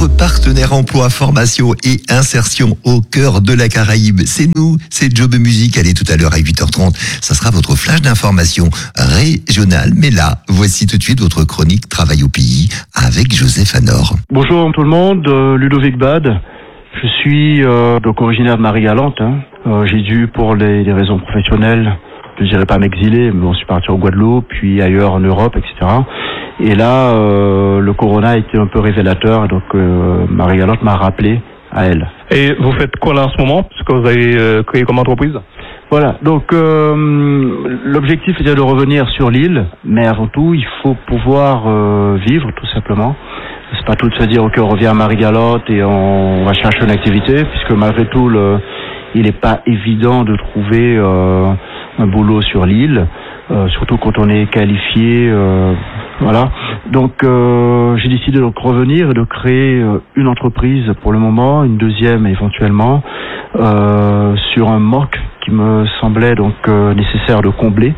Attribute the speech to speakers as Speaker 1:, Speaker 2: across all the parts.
Speaker 1: votre partenaire emploi, formation et insertion au cœur de la Caraïbe. C'est nous, c'est Job Music. Allez, tout à l'heure à 8h30, ça sera votre flash d'information régionale. Mais là, voici tout de suite votre chronique Travail au pays avec Joseph Anor.
Speaker 2: Bonjour tout le monde, Ludovic Bad. Je suis donc originaire de Marie-Galante. J'ai dû, pour les raisons professionnelles, je ne dirais pas m'exiler, mais je suis parti en Guadeloupe, puis ailleurs en Europe, etc. Et là, le corona a été un peu révélateur, donc Marie-Galante m'a rappelé à elle.
Speaker 3: Et vous faites quoi là en ce moment, ce que vous avez créé comme entreprise?
Speaker 2: Voilà, donc l'objectif était de revenir sur l'île, mais avant tout, il faut pouvoir vivre tout simplement. C'est pas tout de se dire ok, on revient à Marie-Galante et on va chercher une activité, puisque malgré tout, il n'est pas évident de trouver un boulot sur l'île, surtout quand on est qualifié. Voilà. Donc j'ai décidé de revenir et de créer une entreprise pour le moment, une deuxième éventuellement, sur un manque qui me semblait donc nécessaire de combler.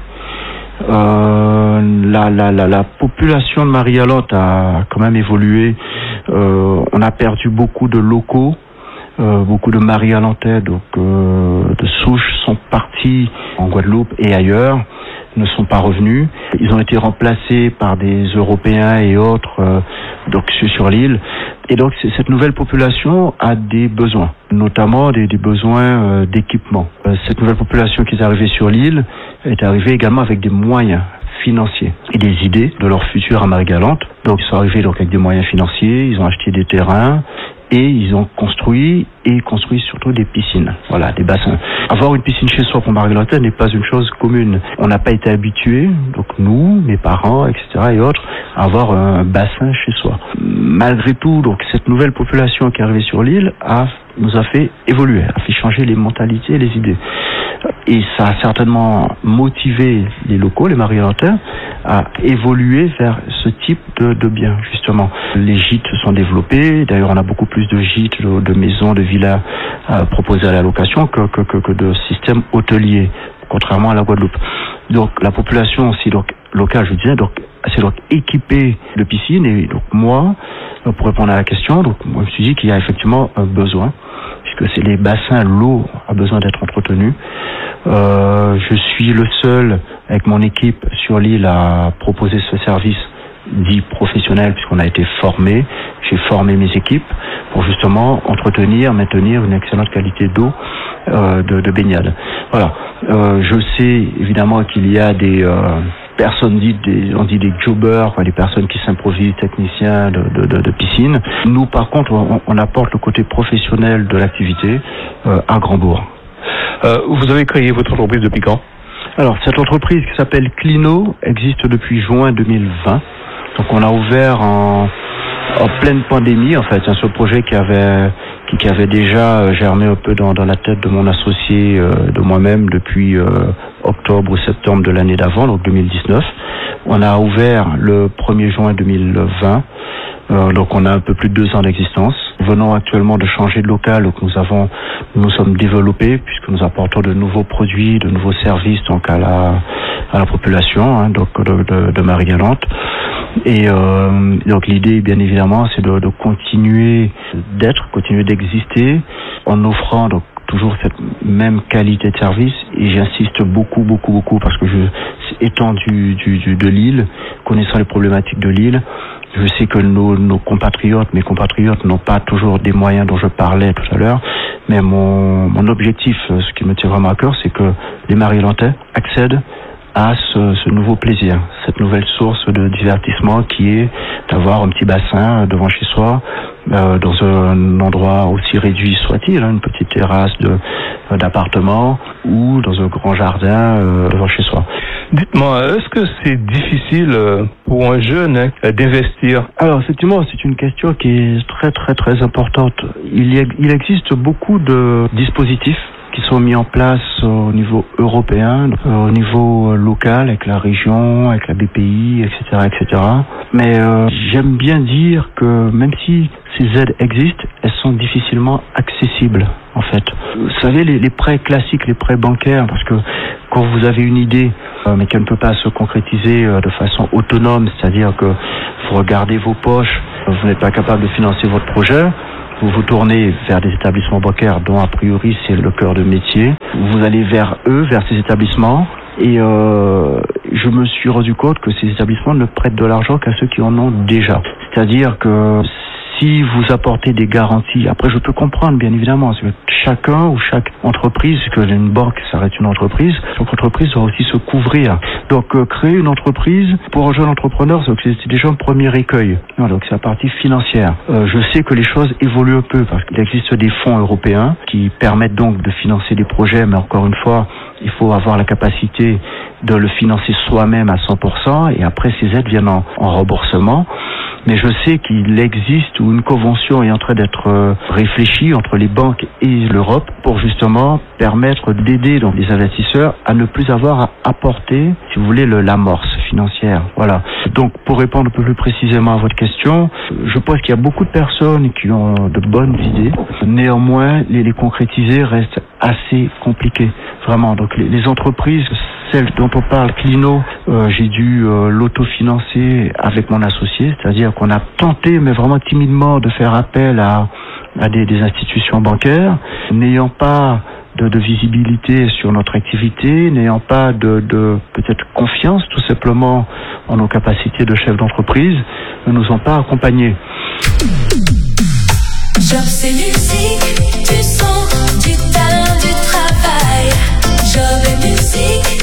Speaker 2: La population de Marie-Galante a quand même évolué. On a perdu beaucoup de locaux. Beaucoup de Marie-Galantais, donc de souche, sont partis en Guadeloupe et ailleurs, ne sont pas revenus. Ils ont été remplacés par des Européens et autres donc sur l'île. Et donc cette nouvelle population a des besoins, notamment des besoins d'équipement. Cette nouvelle population qui est arrivée sur l'île est arrivée également avec des moyens financiers et des idées de leur futur à Marie-Galante. Donc ils sont arrivés donc avec des moyens financiers, ils ont acheté des terrains. Et ils ont construit surtout des piscines, voilà, des bassins. Avoir une piscine chez soi pour Marie-Galante n'est pas une chose commune. On n'a pas été habitués, donc nous, mes parents, etc. et autres, à avoir un bassin chez soi. Malgré tout, donc cette nouvelle population qui est arrivée sur l'île nous a fait évoluer, a fait changer les mentalités et les idées. Et ça a certainement motivé les locaux, les Marie-Galantais, à évoluer vers ce type de biens, justement. Les gîtes se sont développés. D'ailleurs, on a beaucoup plus de gîtes, de maisons, de villas proposées à la location que de systèmes hôteliers, contrairement à la Guadeloupe. Donc, la population aussi donc locale, je disais, donc c'est donc équipée de piscines. Et donc moi, pour répondre à la question, donc moi je me suis dit qu'il y a effectivement un besoin, puisque c'est les bassins, l'eau a besoin d'être entretenue. Je suis le seul avec mon équipe sur l'île à proposer ce service dit professionnel, puisqu'on a été formé. J'ai formé mes équipes pour justement maintenir une excellente qualité d'eau de baignade. Voilà. Je sais évidemment qu'il y a des personnes on dit des jobbers, des personnes qui s'improvisent techniciens de piscine. Nous, par contre, on apporte le côté professionnel de l'activité à Grand-Bourg.
Speaker 3: Vous avez créé votre entreprise depuis quand?
Speaker 2: Alors, cette entreprise qui s'appelle Clino existe depuis juin 2020. Donc, on a ouvert en pleine pandémie, en fait. C'est un projet qui avait déjà germé un peu dans la tête de mon associé, de moi-même, depuis octobre ou septembre de l'année d'avant, donc 2019. On a ouvert le 1er juin 2020. Donc on a un peu plus de 2 ans d'existence. Nous venons actuellement de changer de local, donc nous sommes développés puisque nous apportons de nouveaux produits, de nouveaux services donc à la population donc de Marie-Galante. Et donc l'idée bien évidemment c'est de continuer d'exister en offrant donc toujours cette même qualité de service, et j'insiste beaucoup parce que étant de l'île, connaissant les problématiques de l'île, je sais que mes compatriotes n'ont pas toujours des moyens dont je parlais tout à l'heure, mais mon objectif, ce qui me tient vraiment à cœur, c'est que les Marie-Galantais accèdent à ce nouveau plaisir, cette nouvelle source de divertissement qui est d'avoir un petit bassin devant chez soi, dans un endroit aussi réduit soit-il, une petite terrasse d'appartement ou dans un grand jardin devant chez soi.
Speaker 3: Dites-moi, est-ce que c'est difficile pour un jeune d'investir?
Speaker 2: Alors effectivement, c'est une question qui est très très très importante. Il existe beaucoup de dispositifs qui sont mis en place au niveau européen, au niveau local, avec la région, avec la BPI, etc., etc. Mais j'aime bien dire que même si ces aides existent, elles sont difficilement accessibles, en fait. Vous savez, les prêts classiques, les prêts bancaires, parce que quand vous avez une idée, mais qu'elle ne peut pas se concrétiser de façon autonome, c'est-à-dire que vous regardez vos poches, vous n'êtes pas capable de financer votre projet, vous vous tournez vers des établissements bancaires dont a priori c'est le cœur de métier. Vous allez vers eux, vers ces établissements, et je me suis rendu compte que ces établissements ne prêtent de l'argent qu'à ceux qui en ont déjà. C'est-à-dire que si vous apportez des garanties, après je peux comprendre bien évidemment, parce que chacun ou chaque entreprise, que une banque ça reste une entreprise, chaque entreprise doit aussi se couvrir. Donc créer une entreprise pour un jeune entrepreneur, c'est déjà un premier écueil. Non, donc c'est la partie financière. Je sais que les choses évoluent un peu parce qu'il existe des fonds européens qui permettent donc de financer des projets, mais encore une fois, il faut avoir la capacité de le financer soi-même à 100% et après ces aides viennent en remboursement. Mais je sais qu'il existe ou une convention est en train d'être réfléchie entre les banques et l'Europe pour justement permettre d'aider donc les investisseurs à ne plus avoir à apporter, si vous voulez, l'amorce financière. Voilà. Donc pour répondre un peu plus précisément à votre question, je pense qu'il y a beaucoup de personnes qui ont de bonnes idées. Néanmoins, les concrétiser reste assez compliqué. Vraiment. Donc les entreprises, celle dont on parle, Clino, j'ai dû l'autofinancer avec mon associé, c'est-à-dire qu'on a tenté, mais vraiment timidement, de faire appel à des institutions bancaires, n'ayant pas de visibilité sur notre activité, n'ayant pas de peut-être confiance tout simplement en nos capacités de chef d'entreprise, ne nous ont pas accompagnés.
Speaker 4: Job c'est musique, du son, du talent, du travail. Job et musique.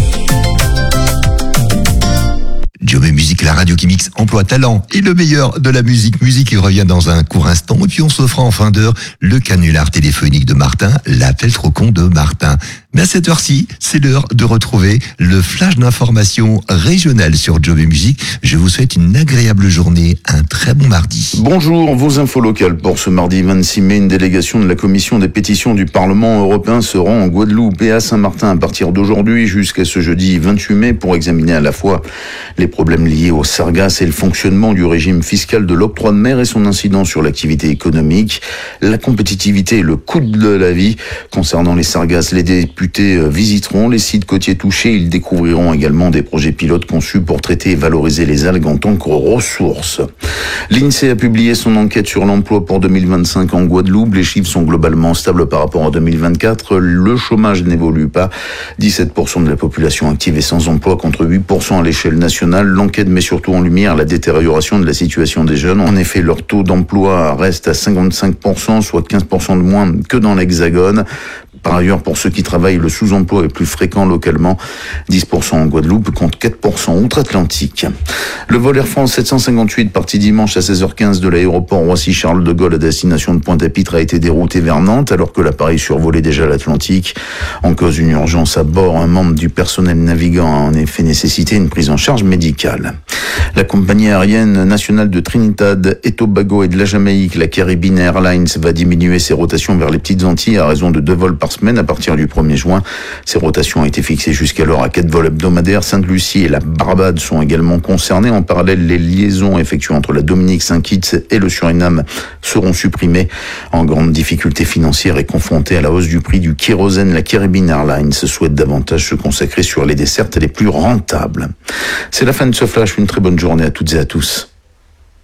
Speaker 1: Job et musique, la radio qui mixe emploi, talent et le meilleur de la musique. Musique qui revient dans un court instant. Et puis on se fera en fin d'heure le canular téléphonique de Martin, l'appel trop con de Martin. Mais à cette heure-ci, c'est l'heure de retrouver le flash d'information régionale sur Job et musique. Je vous souhaite une agréable journée, un très bon mardi.
Speaker 5: Bonjour, vos infos locales. Pour ce mardi 26 mai, une délégation de la commission des pétitions du Parlement européen se rend en Guadeloupe et à Saint-Martin à partir d'aujourd'hui jusqu'à ce jeudi 28 mai pour examiner à la fois les problèmes liés aux sargasses et le fonctionnement du régime fiscal de l'octroi de mer et son incidence sur l'activité économique, la compétitivité et le coût de la vie. Concernant les sargasses, les députés visiteront les sites côtiers touchés. Ils découvriront également des projets pilotes conçus pour traiter et valoriser les algues en tant que ressources. L'INSEE a publié son enquête sur l'emploi pour 2025 en Guadeloupe. Les chiffres sont globalement stables par rapport à 2024. Le chômage n'évolue pas. 17% de la population active est sans emploi contre 8% à l'échelle nationale. L'enquête met surtout en lumière la détérioration de la situation des jeunes. En effet, leur taux d'emploi reste à 55%, soit 15% de moins que dans l'Hexagone. Par ailleurs, pour ceux qui travaillent, le sous-emploi est plus fréquent localement, 10% en Guadeloupe contre 4% outre-Atlantique. Le vol Air France 758 parti dimanche à 16h15 de l'aéroport Roissy-Charles de Gaulle à destination de Pointe-à-Pitre a été dérouté vers Nantes alors que l'appareil survolait déjà l'Atlantique. En cause d'une urgence à bord, un membre du personnel navigant a en effet nécessité une prise en charge médicale. La compagnie aérienne nationale de Trinidad et Tobago et de la Jamaïque, la Caribbean Airlines, va diminuer ses rotations vers les Petites Antilles à raison de 2 vols par semaine à partir du 1er juin. Ces rotations ont été fixées jusqu'alors à 4 vols hebdomadaires. Sainte-Lucie et la Barbade sont également concernées. En parallèle, les liaisons effectuées entre la Dominique, Saint-Kitts et le Suriname seront supprimées. En grande difficulté financière et confrontée à la hausse du prix du kérosène, la Caribbean Airlines souhaite davantage se consacrer sur les dessertes les plus rentables. C'est la fin de ce flash. Une très bonne journée à toutes et à tous.